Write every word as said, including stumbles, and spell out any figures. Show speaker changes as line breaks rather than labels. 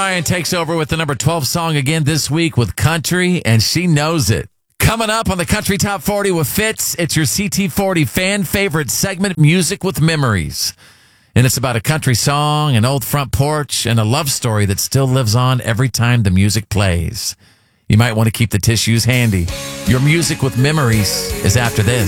Ryan takes over with the number twelve song again this week with Country, and she knows it. Coming up on the Country Top forty with Fitz, it's your C T forty fan favorite segment, Music with Memories. And it's about a country song, an old front porch, and a love story that still lives on every time the music plays. You might want to keep the tissues handy. Your Music with Memories is after this.